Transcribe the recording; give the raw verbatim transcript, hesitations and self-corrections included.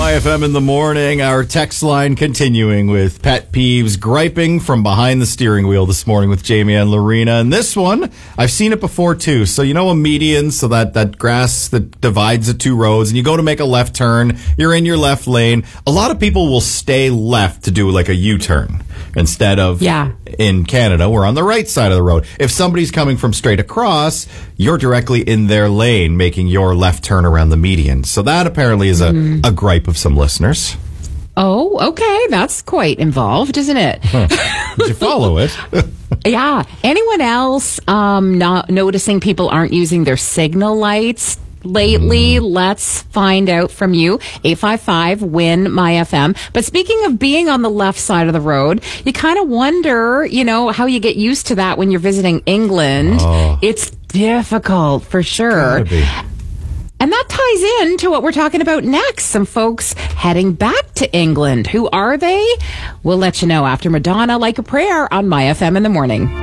My F M in the morning. Our text line continuing with pet peeves, griping from behind the steering wheel this morning with Jamie and Lorena. And this one, I've seen it before too. So you know a median, so that, that grass that divides the two roads, and you go to make a left turn, you're in your left lane. A lot of people will stay left to do like a U-turn instead of yeah. in Canada, we're on the right side of the road. If somebody's coming from straight across, you're directly in their lane, making your left turn around the median. So that apparently is a, mm. a gripe of some listeners. Oh, okay. That's quite involved, isn't it? Huh. Did you follow it? Yeah. Anyone else um, not noticing people aren't using their signal lights lately? Mm. Let's find out from you. eight five five, W I N, M Y F M. But speaking of being on the left side of the road, you kind of wonder, you know, how you get used to that when you're visiting England. Oh. It's difficult for sure. And that ties in to what we're talking about next. Some folks heading back to England. Who are they? We'll let you know after Madonna, Like a Prayer on My F M in the morning.